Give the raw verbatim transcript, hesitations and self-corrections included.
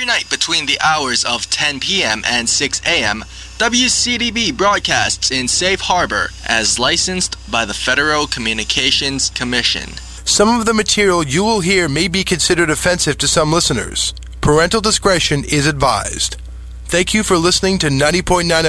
night between the hours of ten p.m. and six a.m., W C D B broadcasts in Safe Harbor as licensed by the Federal Communications Commission. Some of the material you will hear may be considered offensive to some listeners. Parental discretion is advised. Thank you for listening to ninety point nine